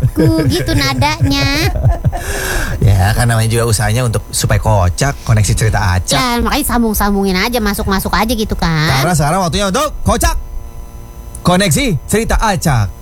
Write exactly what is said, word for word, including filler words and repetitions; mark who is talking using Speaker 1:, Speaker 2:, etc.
Speaker 1: aku gitu nadanya.
Speaker 2: Ya kan namanya juga usahanya untuk supaya kocak, koneksi cerita acak.
Speaker 1: Ya makanya sambung-sambungin aja, masuk-masuk aja gitu kan.
Speaker 2: Karena sekarang waktunya untuk kocak, koneksi cerita acak.